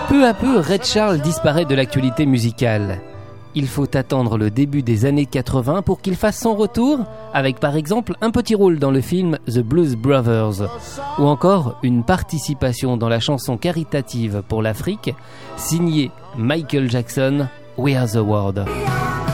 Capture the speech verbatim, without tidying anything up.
Peu à peu, Ray Charles disparaît de l'actualité musicale. Il faut attendre le début des années quatre-vingts pour qu'il fasse son retour, avec par exemple un petit rôle dans le film The Blues Brothers, ou encore une participation dans la chanson caritative pour l'Afrique, signée Michael Jackson, We Are the World.